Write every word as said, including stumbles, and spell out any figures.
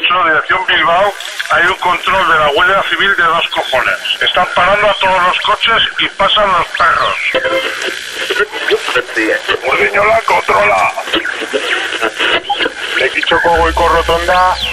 veintiocho, dirección Bilbao, hay un control de la Guardia Civil de dos cojones. Están parando a todos los coches y pasan los perros. Urdiñola, controla. X Choco, Goico, Rotonda.